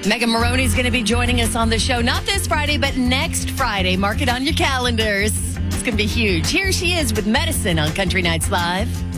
Megan Maroney's going to be joining us on the show, not this Friday, but next Friday. Mark it on your calendars. It's going to be huge. Here she is with Medicine on Country Nights Live.